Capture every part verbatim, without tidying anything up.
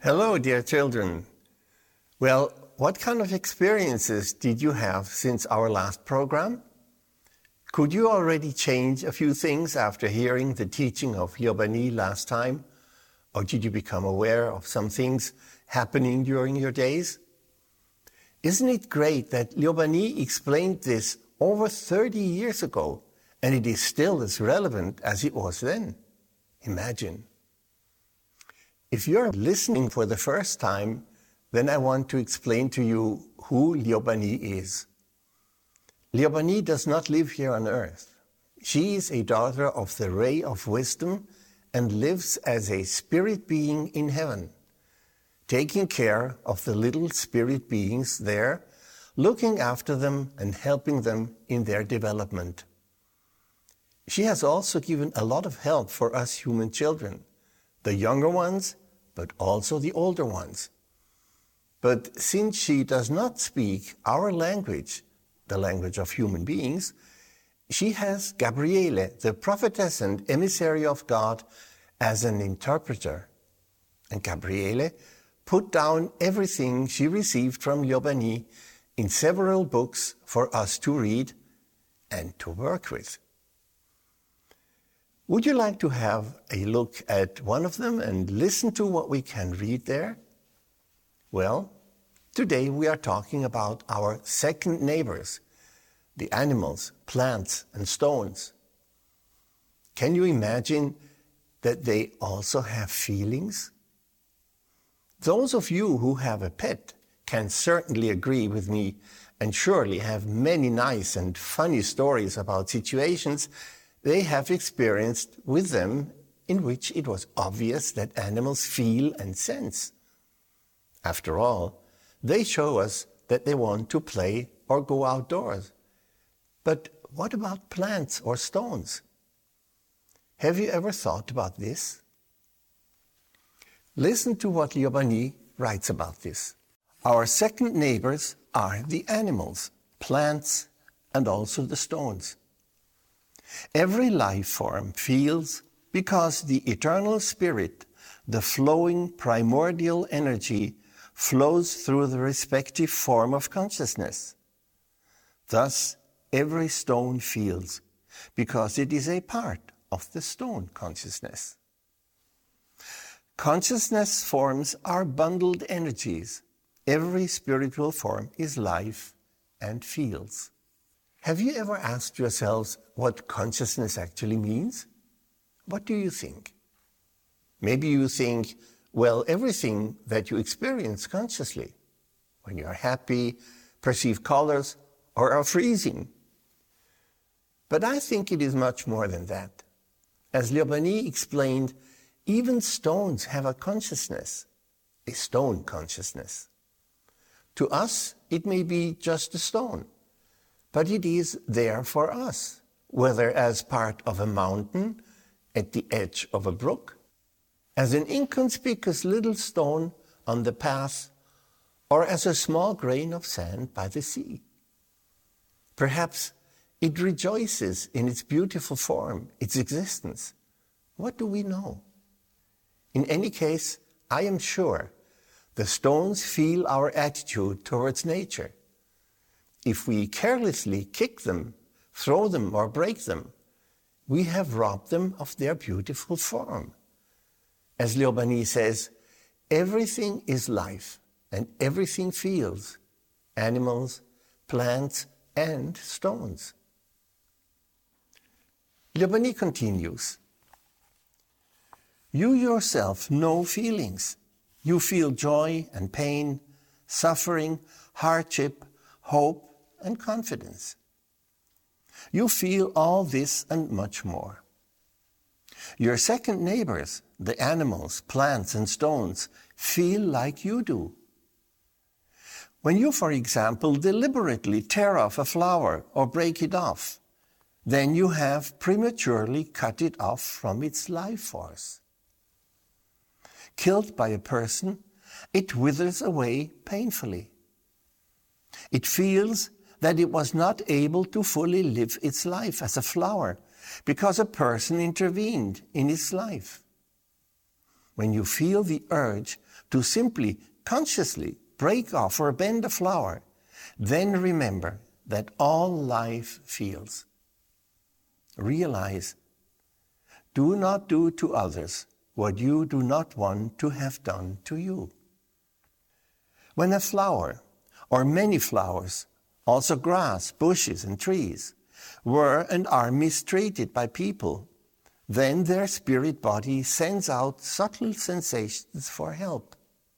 Hello, dear children. Well, what kind of experiences did you have since our last program? Could you already change a few things after hearing the teaching of Liobani last time? Or did you become aware of some things happening during your days? Isn't it great that Liobani explained this over thirty years ago, and it is still as relevant as it was then? Imagine. If you're listening for the first time, then I want to explain to you who Liobani is. Liobani does not live here on earth. She is a daughter of the ray of wisdom and lives as a spirit being in heaven, taking care of the little spirit beings there, looking after them and helping them in their development. She has also given a lot of help for us human children, the younger ones, but also the older ones. But since she does not speak our language, the language of human beings, she has Gabriele, the prophetess and emissary of God, as an interpreter. And Gabriele put down everything she received from Liobani in several books for us to read and to work with. Would you like to have a look at one of them and listen to what we can read there? Well, today we are talking about our second neighbors, the animals, plants, and stones. Can you imagine that they also have feelings? Those of you who have a pet can certainly agree with me and surely have many nice and funny stories about situations they have experienced with them in which it was obvious that animals feel and sense. After all, they show us that they want to play or go outdoors. But what about plants or stones? Have you ever thought about this? Listen to what Liobani writes about this. Our second neighbors are the animals, plants, and also the stones. Every life form feels because the eternal spirit, the flowing primordial energy, flows through the respective form of consciousness. Thus, every stone feels because it is a part of the stone consciousness. Consciousness forms are bundled energies. Every spiritual form is life and feels. Have you ever asked yourselves what consciousness actually means? What do you think? Maybe you think, well, everything that you experience consciously, when you are happy, perceive colors, or are freezing. But I think it is much more than that. As Liobani explained, even stones have a consciousness, a stone consciousness. To us, it may be just a stone, but it is there for us, whether as part of a mountain at the edge of a brook, as an inconspicuous little stone on the path, or as a small grain of sand by the sea. Perhaps it rejoices in its beautiful form, its existence. What do we know? In any case, I am sure the stones feel our attitude towards nature. If we carelessly kick them, throw them, or break them, we have robbed them of their beautiful form. As Liobani says, everything is life and everything feels, animals, plants, and stones. Liobani continues, you yourself know feelings. You feel joy and pain, suffering, hardship, hope, and confidence. You feel all this and much more. Your second neighbors, the animals, plants, and stones, feel like you do. When you, for example, deliberately tear off a flower or break it off, then you have prematurely cut it off from its life force. Killed by a person, it withers away painfully. It feels that it was not able to fully live its life as a flower because a person intervened in its life. when you feel the urge to simply, consciously break off or bend a flower, then remember that all life feels. Realize, do not do to others what you do not want to have done to you. When a flower, or many flowers, also grass, bushes, and trees, were and are mistreated by people, then their spirit body sends out subtle sensations for help.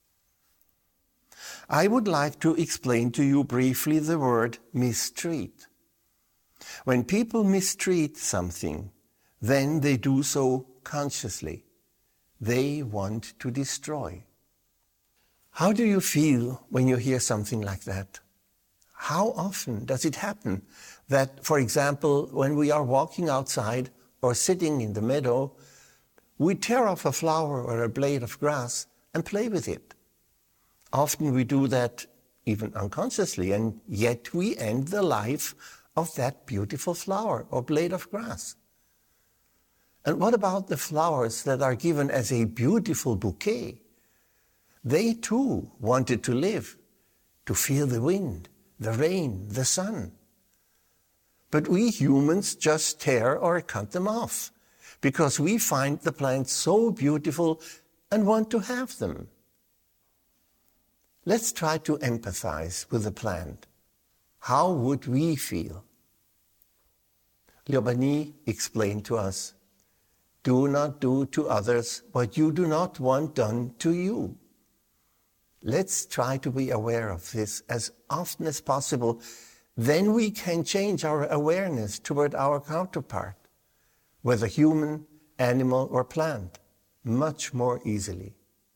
I would like to explain to you briefly the word mistreat. When people mistreat something, then they do so consciously. They want to destroy. How do you feel when you hear something like that? How often does it happen that, for example, when we are walking outside or sitting in the meadow, we tear off a flower or a blade of grass and play with it? Often we do that even unconsciously, and yet we end the life of that beautiful flower or blade of grass. And what about the flowers that are given as a beautiful bouquet? They too wanted to live, to feel the wind, the rain, the sun. But we humans just tear or cut them off because we find the plants so beautiful and want to have them. Let's try to empathize with the plant. How would we feel? Liobani explained to us, do not do to others what you do not want done to you. Let's try to be aware of this as often as possible. Then we can change our awareness toward our counterpart, whether human, animal, or plant, much more easily.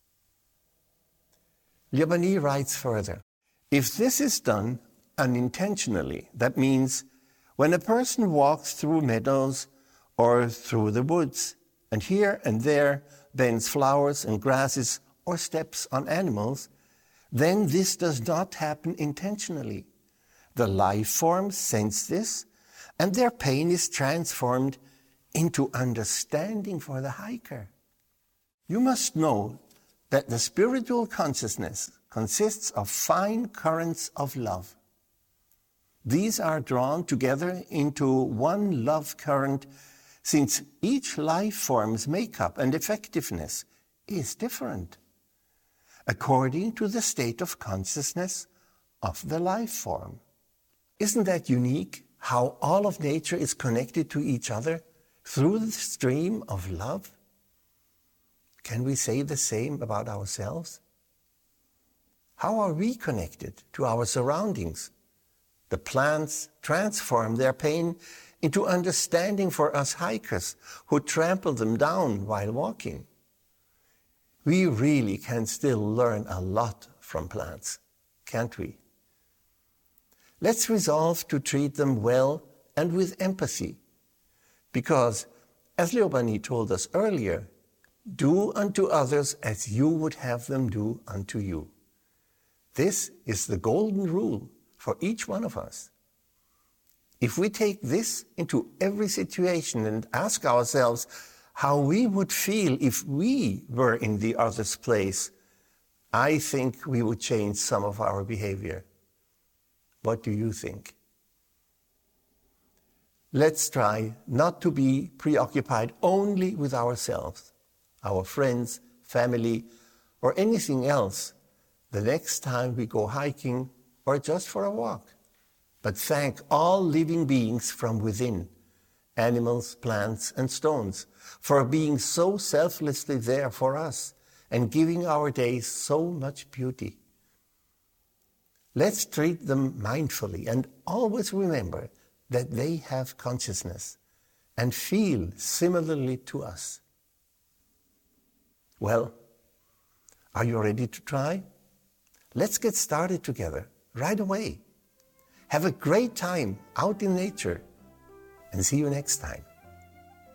Liobani writes further, if this is done unintentionally, that means when a person walks through meadows or through the woods, and here and there bends flowers and grasses or steps on animals, then this does not happen intentionally. The life forms sense this, and their pain is transformed into understanding for the hiker. You must know that the spiritual consciousness consists of fine currents of love. These are drawn together into one love current, since each life form's makeup and effectiveness is different, according to the state of consciousness of the life form. Isn't that unique, how all of nature is connected to each other through the stream of love? Can we say the same about ourselves? How are we connected to our surroundings? The plants transform their pain into understanding for us hikers who trample them down while walking. We really can still learn a lot from plants, can't we? Let's resolve to treat them well and with empathy, because, as Liobani told us earlier, do unto others as you would have them do unto you. This is the golden rule for each one of us. If we take this into every situation and ask ourselves how we would feel if we were in the other's place, I think we would change some of our behavior. What do you think? Let's try not to be preoccupied only with ourselves, our friends, family, or anything else the next time we go hiking or just for a walk. But thank all living beings from within, animals, plants, and stones, for being so selflessly there for us and giving our days so much beauty. Let's treat them mindfully and always remember that they have consciousness and feel similarly to us. Well, are you ready to try? Let's get started together right away. Have a great time out in nature, and see you next time.